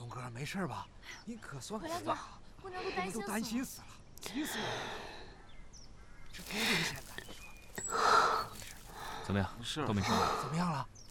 哥，没事吧？你可算回来总好， 姑娘都担心死了，急死我了。这多危险呐！你说。 怎么样？ 没事， 都没事吧？ 怎么样了？